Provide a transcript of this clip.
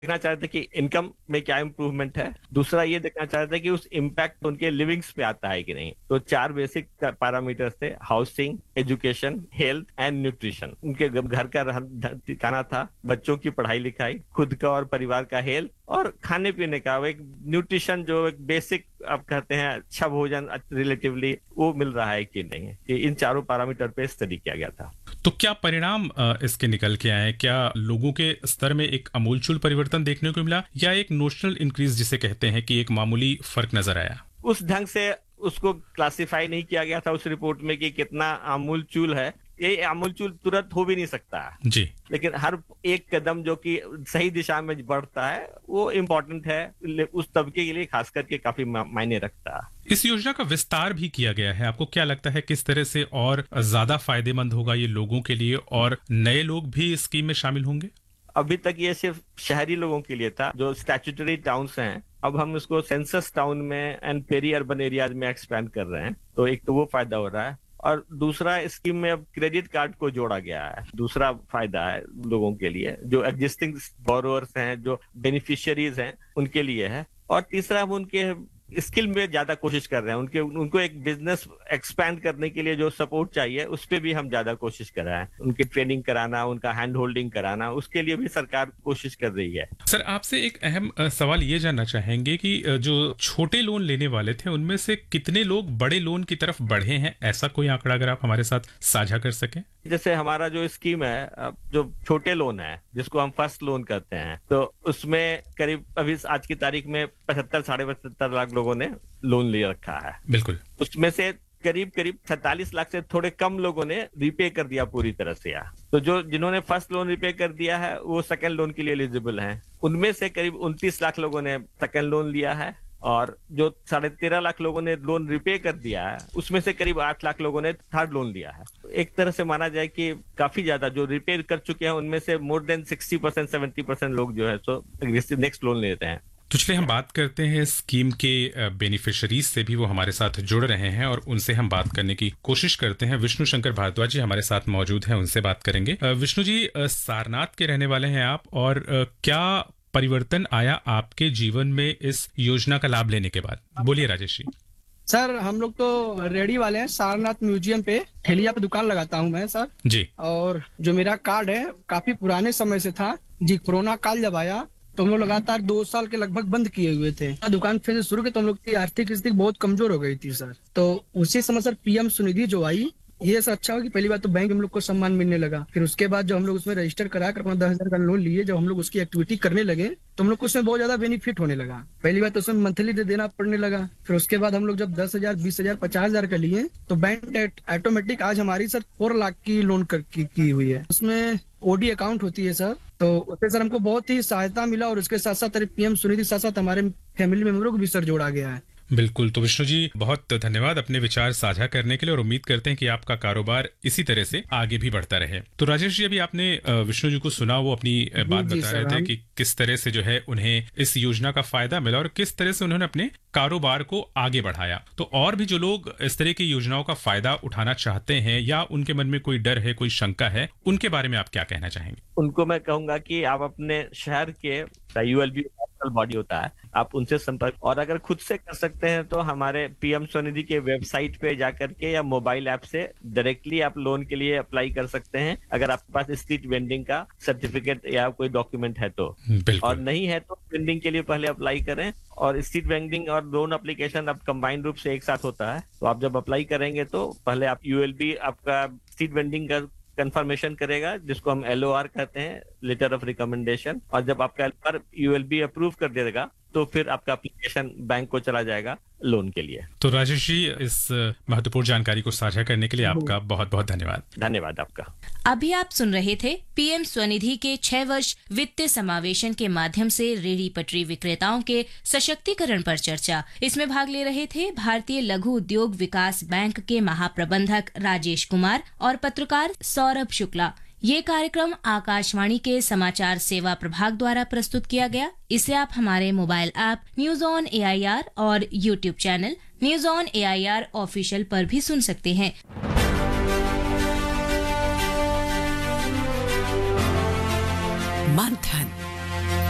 देखना चाहते थे कि इनकम में क्या इम्प्रूवमेंट है, दूसरा ये देखना चाहते थे कि उस इम्पैक्ट उनके लिविंग्स पे आता है कि नहीं। तो 4 बेसिक पैरामीटर्स थे, housing, education, health and nutrition. उनके घर का ठिकाना था, बच्चों की पढ़ाई लिखाई, खुद का और परिवार का हेल्थ, और खाने पीने का एक न्यूट्रिशन, जो एक बेसिक आप कहते हैं अच्छा भोजन रिलेटिवली वो मिल रहा है कि नहीं। कि इन चारों पैरामीटर पे स्टडी किया गया था। तो क्या परिणाम इसके निकल के आए? क्या लोगों के स्तर में एक आमूलचूल परिवर्तन देखने को मिला, या एक नोशनल इंक्रीज जिसे कहते हैं कि एक मामूली फर्क नजर आया? उस ढंग से उसको क्लासिफाई नहीं किया गया था उस रिपोर्ट में कि कितना आमूलचूल है। ये आमूलचूल तुरंत हो भी नहीं सकता जी, लेकिन हर एक कदम जो कि सही दिशा में बढ़ता है वो इम्पोर्टेंट है, उस तबके के लिए खास करके काफी मायने रखता है। इस योजना का विस्तार भी किया गया है। आपको क्या लगता है किस तरह से और ज्यादा फायदेमंद होगा ये लोगों के लिए, और नए लोग भी इस स्कीम में शामिल होंगे? अभी तक ये सिर्फ शहरी लोगों के लिए था जो स्टैट्यूटरी टाउन्स हैं। अब हम इसको सेंसस टाउन में एंड पेरी अर्बन एरियाज में एक्सपैंड कर रहे हैं, तो एक तो वो फायदा हो रहा है, और दूसरा स्कीम में अब क्रेडिट कार्ड को जोड़ा गया है। दूसरा फायदा है लोगों के लिए, जो एग्जिस्टिंग बोरोअर्स हैं, जो बेनिफिशियरीज हैं, उनके लिए है। और तीसरा हम उनके स्किल में ज्यादा कोशिश कर रहे हैं, उनको एक बिजनेस एक्सपैंड करने के लिए जो सपोर्ट चाहिए उस पर भी हम ज्यादा कोशिश कर रहे हैं। उनकी ट्रेनिंग कराना, उनका हैंड होल्डिंग कराना, उसके लिए भी सरकार कोशिश कर रही है। सर, आपसे एक अहम सवाल ये जानना चाहेंगे कि जो छोटे लोन लेने वाले थे उनमें से कितने लोग बड़े लोन की तरफ बढ़े हैं? ऐसा कोई आंकड़ा अगर आप हमारे साथ साझा कर सकें। जैसे हमारा जो स्कीम है, जो छोटे लोन है जिसको हम फर्स्ट लोन कहते हैं, तो उसमें करीब अभी आज की तारीख में 75 साढ़े 75 लाख लोगों ने लोन ले रखा है। बिल्कुल। उसमें से करीब 47 लाख से थोड़े कम लोगों ने रिपे कर दिया पूरी तरह से। तो जो जिन्होंने फर्स्ट लोन रिपे कर दिया है वो सेकंड लोन के लिए एलिजिबल हैं। उनमें से करीब 29 लाख लोगों ने सेकंड लोन लिया है, और जो 13.5 लाख लोगों ने लोन रिपे कर दिया है उसमें से करीब 8 लाख लोगों ने थर्ड लोन लिया है। एक तरह से माना जाए कि काफी ज्यादा जो रिपे कर चुके हैं उनमें से मोर देन 60% 70% लोग जो है सो नेक्स्ट लोन लेते हैं। तो चलिए हम बात करते हैं स्कीम के बेनिफिशरीज से भी, वो हमारे साथ जुड़ रहे हैं और उनसे हम बात करने की कोशिश करते हैं। विष्णु शंकर भारद्वाज जी हमारे साथ मौजूद हैं, उनसे बात करेंगे। विष्णु जी, सारनाथ के रहने वाले हैं आप, और क्या परिवर्तन आया आपके जीवन में इस योजना का लाभ लेने के बाद? बोलिए राजेश जी। सर, हम लोग तो रेडी वाले हैं। सारनाथ म्यूजियम पे ठेलिया पे दुकान लगाता हूँ मैं सर जी। और जो मेरा कार्ड है काफी पुराने समय से था जी। कोरोना काल जब आया तो हम लोग लगातार 2 साल के लगभग बंद किए हुए थे। दुकान फिर से शुरू की तो हम लोग की आर्थिक स्थिति बहुत कमजोर हो गई थी सर। तो उसी समय सर पीएम स्वनिधि जो आई, ये सब अच्छा हो कि पहली बात तो बैंक हम लोग को सम्मान मिलने लगा। फिर उसके बाद जब हम लोग उसमें रजिस्टर करा कर अपना 10,000 का लोन लिए, जब हम लोग उसकी एक्टिविटी करने लगे तो हम लोग को उसमें बहुत ज्यादा बेनिफिट होने लगा। पहली बात तो उसमें मंथली देना पड़ने लगा। फिर उसके बाद हम लोग जब 10,000, 20,000, 50,000 का लिए तो बैंक ऑटोमेटिक आज हमारी सर 4 लाख की लोन की हुई है। उसमें ओडी अकाउंट होती है सर, तो उससे सर हमको बहुत ही सहायता मिला। और उसके साथ साथ पीएम स्वनिधि साथ साथ हमारे फैमिली मेंबरों को भी सर जोड़ा गया है। बिल्कुल। तो विष्णु जी, बहुत धन्यवाद अपने विचार साझा करने के लिए, और उम्मीद करते हैं कि आपका कारोबार इसी तरह से आगे भी बढ़ता रहे। तो राजेश जी, अभी आपने विष्णु जी को सुना, वो अपनी बात बता रहे थे कि किस तरह से जो है उन्हें इस योजना का फायदा मिला और किस तरह से उन्होंने अपने कारोबार को आगे बढ़ाया। तो और भी जो लोग इस तरह की योजनाओं का फायदा उठाना चाहते हैं या उनके मन में कोई डर है, कोई शंका है, उनके बारे में आप क्या कहना चाहेंगे? उनको मैं कहूंगा कि आप अपने शहर के यूएलबी बॉडी होता है, आप उनसे संपर्क, और अगर खुद से कर सकते हैं तो हमारे पीएम स्वनिधि के वेबसाइट पे जाकर के या मोबाइल ऐप से डायरेक्टली आप लोन के लिए अप्लाई कर सकते हैं, अगर आपके पास स्ट्रीट वेंडिंग का सर्टिफिकेट या कोई डॉक्यूमेंट है तो। और नहीं है तो वेंडिंग के लिए पहले अप्लाई करें, और स्ट्रीट वेंडिंग और लोन एप्लीकेशन अब कंबाइंड रूप से एक साथ होता है। तो आप जब अप्लाई करेंगे तो पहले आप यूएलबी आपका स्ट्रीट वेंडिंग का कंफर्मेशन करेगा, जिसको हम LOR कहते हैं, लेटर ऑफ रिकमेंडेशन। और जब आपका यूएलबी अप्रूव कर देगा तो फिर आपका एप्लीकेशन बैंक को चला जाएगा लोन के लिए। तो राजेश जी, इस महत्वपूर्ण जानकारी को साझा करने के लिए आपका बहुत बहुत धन्यवाद। धन्यवाद आपका। अभी आप सुन रहे थे पीएम स्वनिधि के 6 वर्ष वित्तीय समावेशन के माध्यम से रेहड़ी पटरी विक्रेताओं के सशक्तिकरण पर चर्चा। इसमें भाग ले रहे थे भारतीय लघु उद्योग विकास बैंक के महाप्रबंधक राजेश कुमार और पत्रकार सौरभ शुक्ला। ये कार्यक्रम आकाशवाणी के समाचार सेवा प्रभाग द्वारा प्रस्तुत किया गया। इसे आप हमारे mobile app news on AIR और YouTube channel news on AIR official पर भी सुन सकते हैं। मंथन।